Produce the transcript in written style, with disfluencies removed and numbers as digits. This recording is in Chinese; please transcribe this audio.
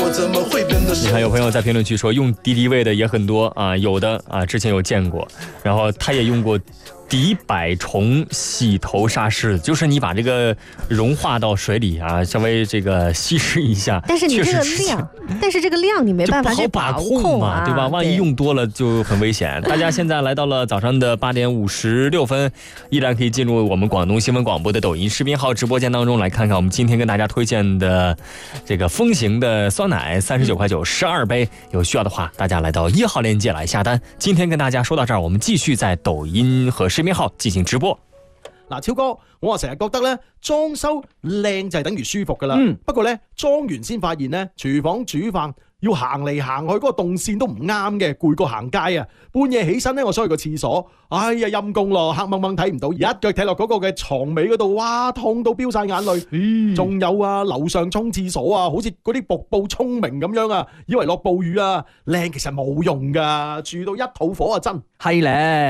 你看有朋友在评论区说用敌敌畏的也很多啊，有的啊之前有见过，然后他也用过敌百虫洗头沙狮，就是你把这个融化到水里啊，稍微这个稀释一下。 但是你这个量，你没办法去把控嘛，对吧？万一用多了就很危险。大家现在来到了早上的8点56分，依然可以进入我们广东新闻广播的抖音视频号直播间当中，来看看我们今天跟大家推荐的这个风行的酸奶，39块9 12杯。有需要的话，大家来到1号链接来下单。今天跟大家说到这儿，我们继续在抖音和視頻號進行直播。 嗱，超哥，我成日覺得咧裝修靚就係等於舒服噶啦。不過咧裝完先發現咧，廚房煮飯要行嚟行去嗰個動線都唔啱嘅，攰過行街啊！半夜起身咧，我想去個廁所，哎呀陰公咯，黑掹掹睇唔到，一腳踢落嗰個嘅床尾嗰度，哇痛到飆晒眼淚。仲有啊，樓上沖廁所啊，好似嗰啲瀑布聰明咁樣啊，以為落暴雨啊，靚其實冇用噶，住到一肚火啊真係咧。